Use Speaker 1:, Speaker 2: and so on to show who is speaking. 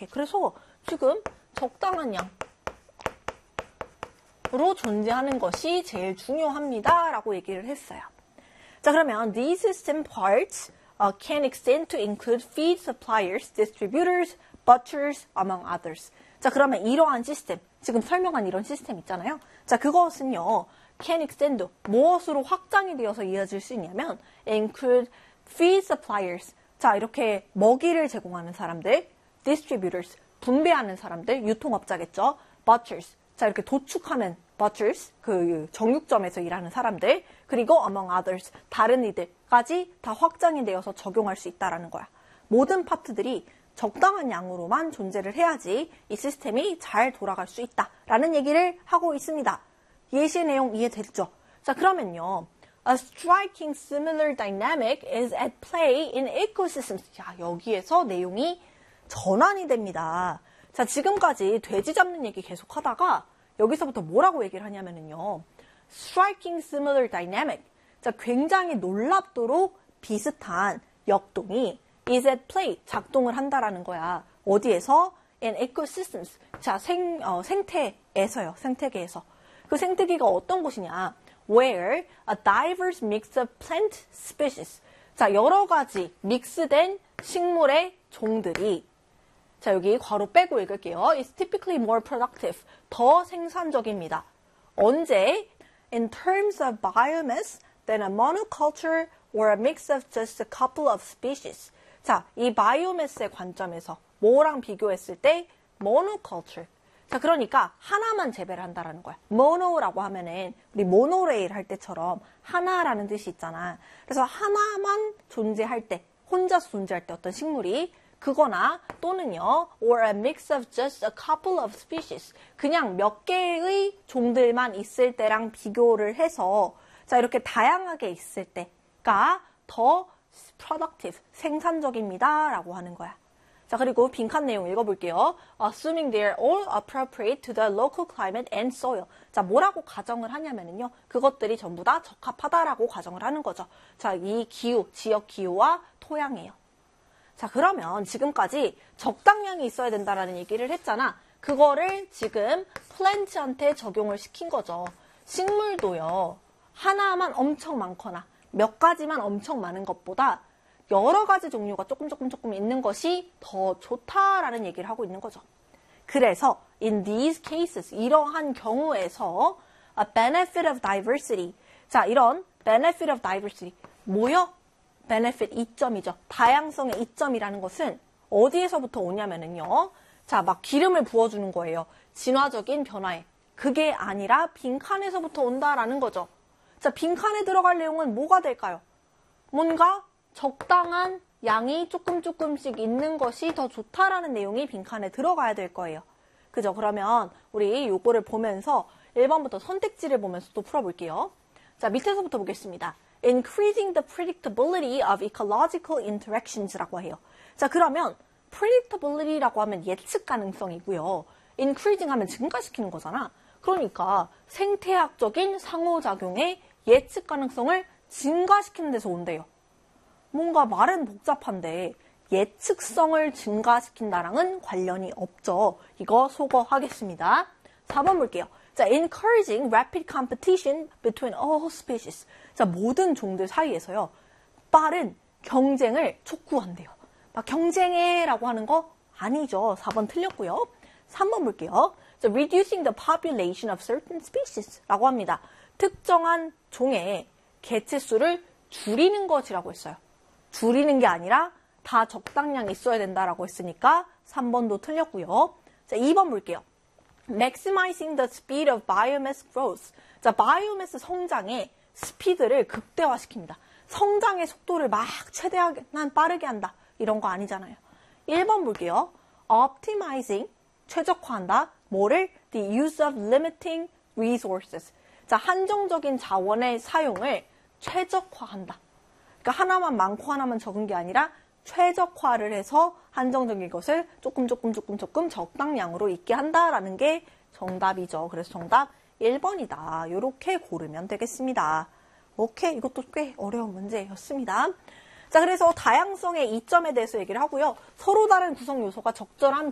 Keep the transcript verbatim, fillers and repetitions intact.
Speaker 1: 이렇게. 그래서 지금 적당한 양으로 존재하는 것이 제일 중요합니다. 라고 얘기를 했어요. 자, 그러면 these system parts uh, can extend to include feed suppliers, distributors, butchers, among others. 자, 그러면 이러한 시스템, 지금 설명한 이런 시스템 있잖아요. 자, 그것은요, can extend, 무엇으로 확장이 되어서 이어질 수 있냐면 include feed suppliers. 자, 이렇게 먹이를 제공하는 사람들, distributors, 분배하는 사람들, 유통업자겠죠. butchers, 자, 이렇게 도축하는 butchers, 그 정육점에서 일하는 사람들, 그리고 among others, 다른 이들까지 다 확장이 되어서 적용할 수 있다라는 거야. 모든 파트들이 적당한 양으로만 존재를 해야지 이 시스템이 잘 돌아갈 수 있다라는 얘기를 하고 있습니다. 예시의 내용 이해됐죠? 자, 그러면요. A striking similar dynamic is at play in ecosystems. 자, 여기에서 내용이 전환이 됩니다. 자, 지금까지 돼지 잡는 얘기 계속 하다가 여기서부터 뭐라고 얘기를 하냐면요. Striking similar dynamic. 자, 굉장히 놀랍도록 비슷한 역동이 is at play, 작동을 한다라는 거야. 어디에서? In ecosystems. 자, 생, 어, 생태에서요. 생태계에서. 그 생태계가 어떤 곳이냐? Where a diverse mix of plant species. 자, 여러 가지 믹스된 식물의 종들이, 자, 여기 괄호 빼고 읽을게요. It's typically more productive. 더 생산적입니다. 언제? In terms of biomass than a monoculture or a mix of just a couple of species. 자, 이 바이오매스의 관점에서 뭐랑 비교했을 때 monoculture. 자, 그러니까 하나만 재배를 한다라는 거야. mono라고 하면은 우리 모노레일 할 때처럼 하나라는 뜻이 있잖아. 그래서 하나만 존재할 때, 혼자서 존재할 때 어떤 식물이 그거나 또는요, or a mix of just a couple of species. 그냥 몇 개의 종들만 있을 때랑 비교를 해서 자, 이렇게 다양하게 있을 때가 더 productive, 생산적입니다. 라고 하는 거야. 자, 그리고 빈칸 내용 읽어볼게요. Assuming they are all appropriate to the local climate and soil. 자, 뭐라고 가정을 하냐면요. 그것들이 전부 다 적합하다라고 가정을 하는 거죠. 자, 이 기후, 지역 기후와 토양이에요. 자, 그러면 지금까지 적당량이 있어야 된다라는 얘기를 했잖아. 그거를 지금 플랜트한테 적용을 시킨 거죠. 식물도요. 하나만 엄청 많거나 몇 가지만 엄청 많은 것보다 여러 가지 종류가 조금 조금 조금 있는 것이 더 좋다라는 얘기를 하고 있는 거죠. 그래서 in these cases, 이러한 경우에서 a benefit of diversity. 자, 이런 benefit of diversity. 뭐요? benefit 이점이죠. 다양성의 이점이라는 것은 어디에서부터 오냐면은요. 자, 막 기름을 부어주는 거예요. 진화적인 변화에. 그게 아니라 빈칸에서부터 온다라는 거죠. 자, 빈칸에 들어갈 내용은 뭐가 될까요? 뭔가 적당한 양이 조금 조금씩 있는 것이 더 좋다라는 내용이 빈칸에 들어가야 될 거예요. 그죠? 그러면 우리 요거를 보면서 일 번부터 선택지를 보면서 또 풀어볼게요. 자, 밑에서부터 보겠습니다. Increasing the predictability of ecological interactions라고 해요. 자, 그러면 predictability라고 하면 예측 가능성이고요. increasing 하면 증가시키는 거잖아. 그러니까 생태학적인 상호작용의 예측 가능성을 증가시키는 데서 온대요. 뭔가 말은 복잡한데 예측성을 증가시킨다랑은 관련이 없죠. 이거 소거하겠습니다. 사 번 볼게요. 자, encouraging rapid competition between all species. 자, 모든 종들 사이에서요. 빠른 경쟁을 촉구한대요. 막 경쟁해라고 하는 거 아니죠. 사 번 틀렸고요. 삼 번 볼게요. 자, reducing the population of certain species라고 합니다. 특정한 종의 개체수를 줄이는 것이라고 했어요. 줄이는 게 아니라 다 적당량 있어야 된다라고 했으니까 삼 번도 틀렸고요. 자, 이 번 볼게요. Maximizing the speed of biomass growth. 자, 바이오매스 성장의 스피드를 극대화시킵니다. 성장의 속도를 막 최대한 빠르게 한다. 이런 거 아니잖아요. 일 번 볼게요. Optimizing, 최적화한다. 뭐를? The use of limiting resources. 자, 한정적인 자원의 사용을 최적화한다. 그러니까 하나만 많고 하나만 적은 게 아니라 최적화를 해서 한정적인 것을 조금 조금 조금 조금 적당량으로 있게 한다라는 게 정답이죠. 그래서 정답 일 번이다. 이렇게 고르면 되겠습니다. 오케이, 이것도 꽤 어려운 문제였습니다. 자, 그래서 다양성의 이점에 대해서 얘기를 하고요. 서로 다른 구성 요소가 적절한